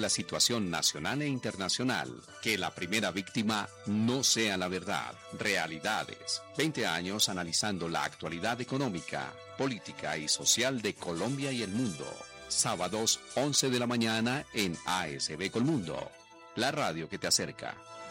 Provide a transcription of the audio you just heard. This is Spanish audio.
la situación nacional e internacional. Que la primera víctima no sea la verdad. Realidades. 20 años analizando la actualidad económica, política y social de Colombia y el mundo. Sábados 11 de la mañana en ASB Colmundo, la radio que te acerca.